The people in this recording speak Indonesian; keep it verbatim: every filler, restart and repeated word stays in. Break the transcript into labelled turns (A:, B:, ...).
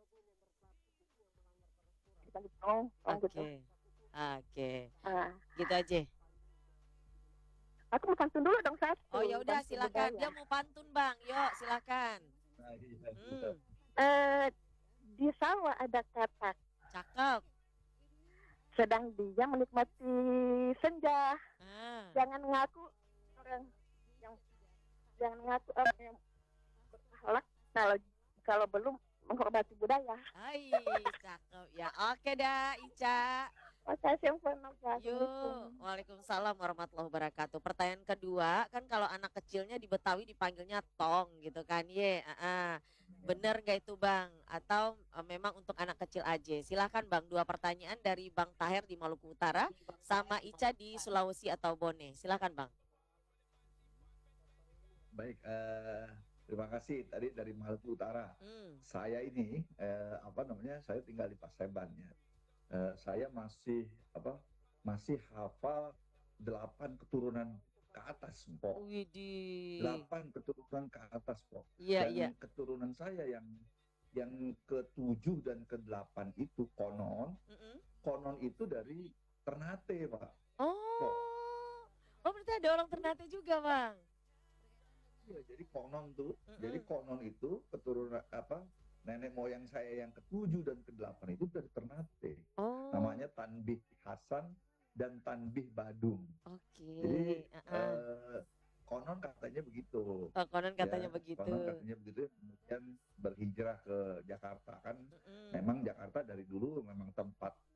A: Kita gitu dong, oh gitu.
B: Oke. Oke.
A: Ah.
B: Gitu aja?
A: Aku mau pantun dulu dong
B: Oh, ya
A: satu,
B: udah
A: pantun
B: silakan.
A: budaya.
B: Dia mau pantun, Bang. Yuk, silakan.
C: Nah, iya iya.
B: Hmm.
A: Eee, di sawah ada katak.
B: Cakep.
A: Sedang dia menikmati senja.
B: Ah.
A: Jangan ngaku orang yang jangan ngaku orang yang berakhlak kalau kalau belum menghormati budaya.
B: Ai, cakep ya. Oke dah, Ica.
A: Makasih infonya,
B: Yuk,
A: assalamualaikum.
B: waalaikumsalam warahmatullahi wabarakatuh. Pertanyaan kedua, kan kalau anak kecilnya di Betawi dipanggilnya tong gitu kan, ye, uh-uh. Bener gak itu Bang? Atau uh, memang untuk anak kecil aja? Silahkan Bang, dua pertanyaan dari Bang Taher di Maluku Utara, sama Ica di Sulawesi atau Bone. Silahkan Bang.
C: Baik, eh, terima kasih tadi dari Maluku Utara.
B: Hmm.
C: Saya ini eh, apa namanya? Saya tinggal di Paseban ya. Eh, saya masih apa? Masih hafal delapan keturunan ke atas, Mpok.
B: Widih.
C: Delapan keturunan ke atas, Pok.
B: Iya,
C: Dan
B: iya.
C: keturunan saya yang yang ketujuh dan kedelapan itu konon,
B: Mm-mm.
C: konon itu dari Ternate, Pak. Pok.
B: Oh, oh berarti ada orang Ternate juga Bang?
C: Iya, jadi konon tuh,
B: Mm-mm.
C: jadi konon itu keturunan apa? Nenek moyang saya yang ketujuh dan kedelapan itu dari Ternate.
B: Oh.
C: Namanya Tanbih Hasan dan Tanbih Badung.
B: Oke.
C: Jadi
B: Uh-uh.
C: eh, konon katanya begitu.
B: Oh, konon katanya
C: ya,
B: begitu.
C: Konon katanya begitu. Kemudian berhijrah ke Jakarta kan.
B: Mm-mm.
C: Memang Jakarta dari dulu memang tempat